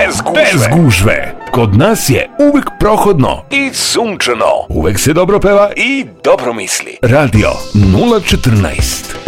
bez gužve. Kod nas je uvek prohodno I sunčano. Uvek se dobro peva I dobro misli. Radio 014.